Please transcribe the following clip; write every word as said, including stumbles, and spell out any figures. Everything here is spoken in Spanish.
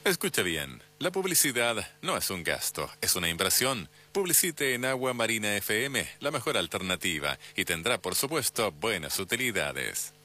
Escuche bien, la publicidad no es un gasto, es una inversión. Publicite en Agua Marina F M, la mejor alternativa, y tendrá, por supuesto, buenas utilidades.